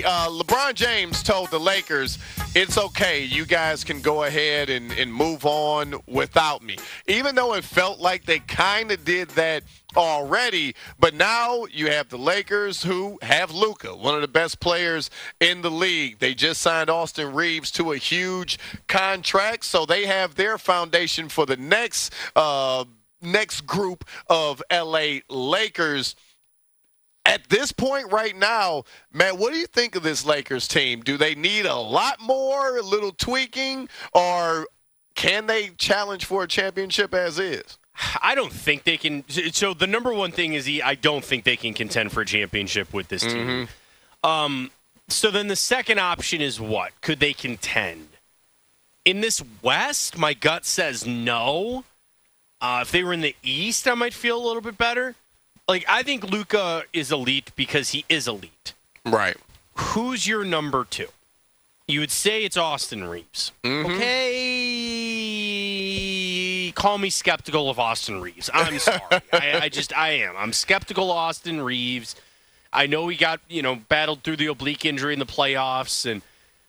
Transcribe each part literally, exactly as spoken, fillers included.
Uh, LeBron James told the Lakers, it's okay. You guys can go ahead and, and move on without me. Even though it felt like they kind of did that already, but now you have the Lakers who have Luka, one of the best players in the league. They just signed Austin Reeves to a huge contract, so they have their foundation for the next uh, next group of L A Lakers. At this point right now, man, what do you think of this Lakers team? Do they need a lot more, a little tweaking, or can they challenge for a championship as is? I don't think they can. So the number one thing is I don't think they can contend for a championship with this team. Mm-hmm. Um, so then the second option is what? Could they contend? In this West, my gut says no. Uh, if they were in the East, I might feel a little bit better. Like, I think Luka is elite because he is elite. Right. Who's your number two? You would say it's Austin Reeves. Mm-hmm. Okay. Call me skeptical of Austin Reeves. I'm sorry. I, I just, I am. I'm skeptical of Austin Reeves. I know he got, you know, battled through the oblique injury in the playoffs. And,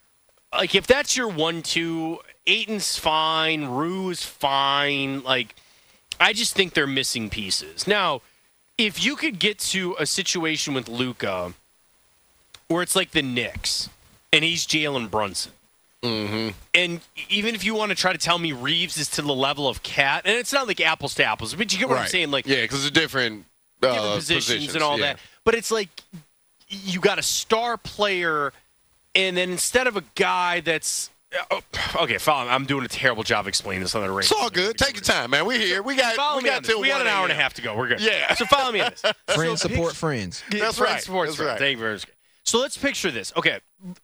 like, if that's your one two, Ayton's fine. Rue's fine. Like, I just think they're missing pieces. Now, if you could get to a situation with Luka where it's like the Knicks and he's Jalen Brunson, mm-hmm. and even if you want to try to tell me Reeves is to the level of Cat, and it's not like apples to apples, but you get what right. I'm saying? Like, yeah, because it's different, uh, different positions, positions and all yeah. that. But it's like you got a star player, and then instead of a guy that's Oh, okay, follow. I'm doing a terrible job explaining this on the radio. It's all good. Take your time, man. We're here. We got. Follow we me got on this. We got an hour and a half to go. We're good. Yeah. So follow me on this. Friends so support pic- friends. That's friends right. Support That's friends. right. Thank you very much. So let's picture this. Okay,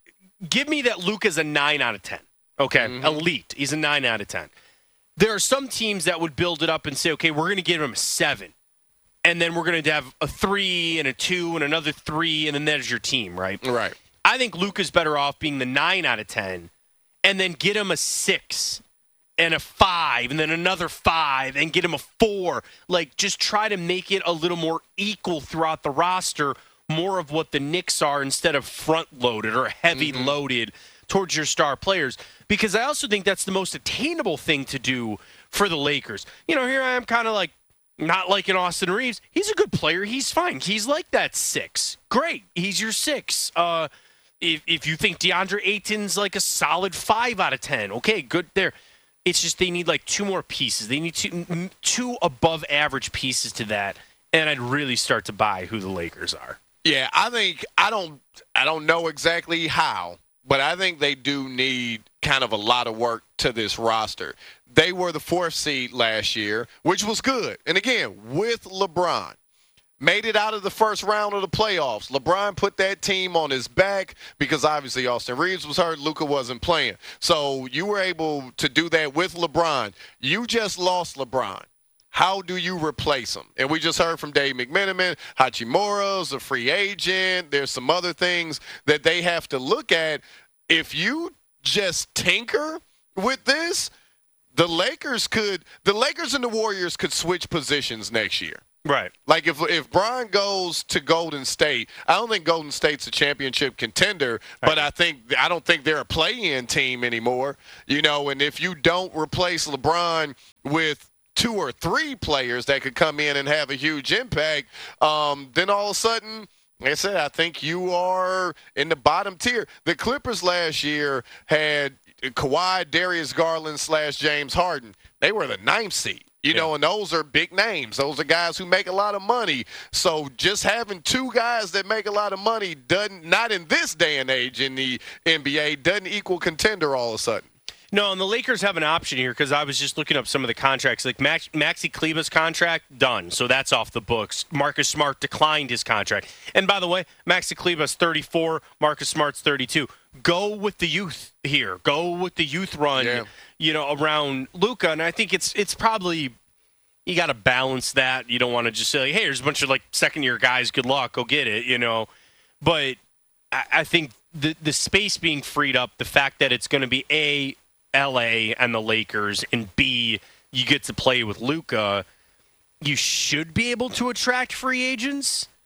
give me that Luka's a nine out of ten. Okay, mm-hmm. Elite. He's a nine out of ten. There are some teams that would build it up and say, okay, we're going to give him a seven, and then we're going to have a three and a two and another three, and then there's your team, right? Right. I think Luka's better off being the nine out of ten. And then get him a six and a five and then another five and get him a four. Like, just try to make it a little more equal throughout the roster, more of what the Knicks are instead of front-loaded or heavy-loaded mm-hmm. towards your star players. Because I also think that's the most attainable thing to do for the Lakers. You know, here I am kind of like not liking Austin Reeves. He's a good player. He's fine. He's like that six. Great. He's your six. Uh If if you think DeAndre Ayton's like a solid five out of ten, okay, good there. It's just they need like two more pieces. They need two two above average pieces to that, and I'd really start to buy who the Lakers are. Yeah, I think I don't I don't know exactly how, but I think they do need kind of a lot of work to this roster. They were the fourth seed last year, which was good, and again with LeBron. Made it out of the first round of the playoffs. LeBron put that team on his back because obviously Austin Reeves was hurt. Luka wasn't playing. So you were able to do that with LeBron. You just lost LeBron. How do you replace him? And we just heard from Dave McMenamin, Hachimura's a free agent. There's some other things that they have to look at. If you just tinker with this, the Lakers could – the Lakers and the Warriors could switch positions next year. Right. Like if if Bron goes to Golden State, I don't think Golden State's a championship contender, but I think I don't think they're a play-in team anymore. You know, and if you don't replace LeBron with two or three players that could come in and have a huge impact, um, then all of a sudden, like I said, I think you are in the bottom tier. The Clippers last year had Kawhi, Darius Garland slash James Harden. They were the ninth seed. You know, yeah. and those are big names. Those are guys who make a lot of money. So just having two guys that make a lot of money doesn't, not in this day and age in the N B A, doesn't equal contender all of a sudden. No, and the Lakers have an option here because I was just looking up some of the contracts. Like Max, Maxi Kleber's contract, done. So that's off the books. Marcus Smart declined his contract. And by the way, Maxi Kleber's thirty-four, Marcus Smart's thirty-two. Go with the youth here. Go with the youth run, yeah. you know, around Luka. And I think it's it's probably you got to balance that. You don't want to just say, hey, there's a bunch of like second-year guys. Good luck. Go get it, you know. But I, I think the the space being freed up, the fact that it's going to be A, L A and the Lakers, and B, you get to play with Luka, you should be able to attract free agents.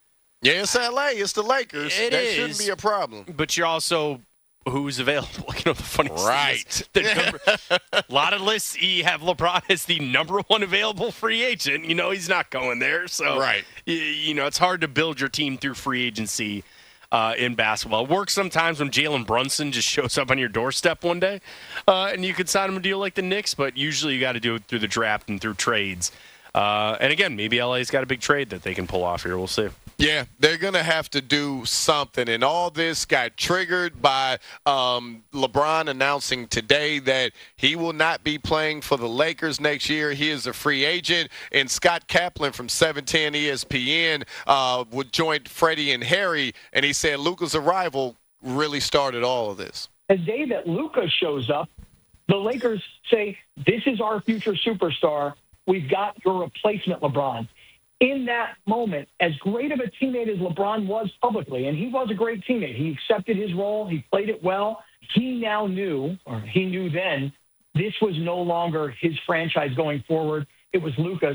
Yeah, it's L A. It's the Lakers. It that is. shouldn't be a problem. But you're also who's available. You know, the funniest Right. thing is the number, a lot of lists you have LeBron as the number one available free agent. You know he's not going there. So, Right. you, you know, it's hard to build your team through free agency uh, in basketball. It works sometimes when Jalen Brunson just shows up on your doorstep one day uh, and you could sign him a deal like the Knicks, but usually you got to do it through the draft and through trades. Uh, and again, maybe L A's got a big trade that they can pull off here. We'll see. Yeah, they're going to have to do something. And all this got triggered by um, LeBron announcing today that he will not be playing for the Lakers next year. He is a free agent. And Scott Kaplan from seven ten E S P N uh, would join Freddie and Harry, and he said Luka's arrival really started all of this. The day that Luka shows up, the Lakers say, this is our future superstar. We've got your replacement, LeBron. In that moment, as great of a teammate as LeBron was publicly, and he was a great teammate, he accepted his role, he played it well, he now knew, or he knew then, this was no longer his franchise going forward. It was Luka's.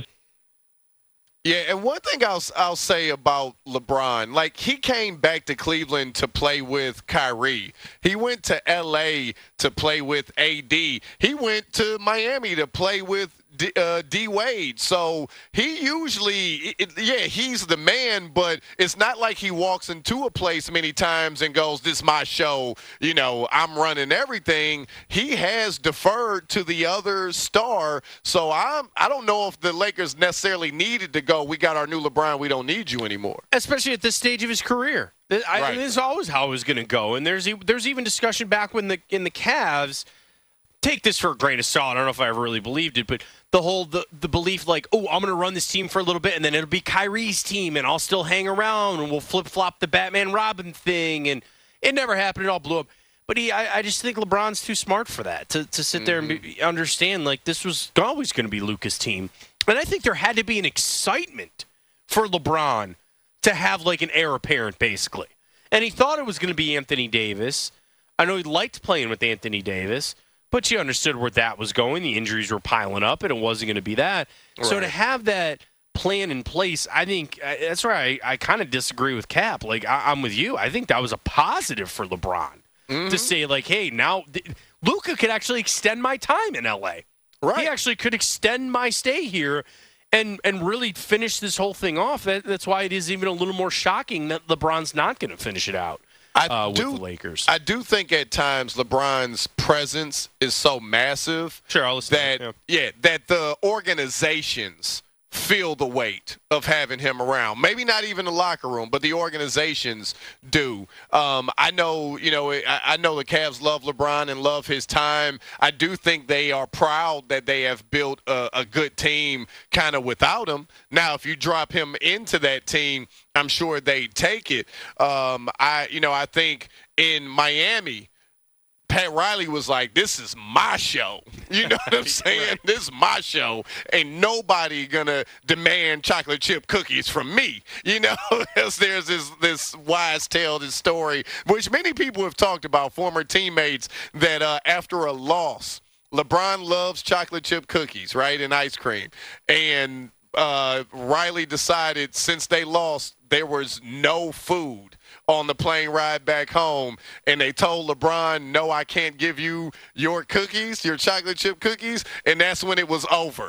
Yeah, and one thing I'll I'll say about LeBron, like he came back to Cleveland to play with Kyrie. He went to L A to play with A D. He went to Miami to play with D, uh, D Wade. So he usually, it, yeah, he's the man, but it's not like he walks into a place many times and goes, this is my show, you know, I'm running everything. He has deferred to the other star. So I'm, I don't know if the Lakers necessarily needed to go, we got our new LeBron, we don't need you anymore. Especially at this stage of his career. I, Right. This is always how it was going to go. And there's e- there's even discussion back when the in the Cavs, take this for a grain of salt. I don't know if I ever really believed it, but the whole the, the belief like, oh, I'm going to run this team for a little bit, and then it'll be Kyrie's team, and I'll still hang around, and we'll flip flop the Batman Robin thing, and it never happened. It all blew up. But he, I, I just think LeBron's too smart for that to to sit there and be, understand like this was always going to be Luka's team, and I think there had to be an excitement for LeBron to have like an heir apparent basically, and he thought it was going to be Anthony Davis. I know he liked playing with Anthony Davis. But you understood where that was going. The injuries were piling up, and it wasn't going to be that. Right. So to have that plan in place, I think uh, that's where I, I kind of disagree with Cap. Like, I, I'm with you. I think that was a positive for LeBron mm-hmm. to say, like, hey, now th- Luka could actually extend my time in L A. Right. He actually could extend my stay here and and really finish this whole thing off. That, that's why it is even a little more shocking that LeBron's not going to finish it out. I uh, do, with the Lakers. I do think at times LeBron's presence is so massive sure, I'll listen that yeah. yeah, that the organizations feel the weight of having him around. Maybe not even the locker room, but the organizations do. Um, I know, you know, I, I know the Cavs love LeBron and love his time. I do think they are proud that they have built a, a good team kind of without him. Now, if you drop him into that team, I'm sure they take it. Um, I, you know, I think in Miami, Pat Riley was like, this is my show. You know what I'm saying? Right. This is my show. Ain't nobody going to demand chocolate chip cookies from me. You know, there's this this wise tale, this story, which many people have talked about, former teammates, that uh, after a loss, LeBron loves chocolate chip cookies, right, and ice cream. And uh, Riley decided since they lost, there was no food on the plane ride back home, and they told LeBron, no, I can't give you your cookies, your chocolate chip cookies, and that's when it was over.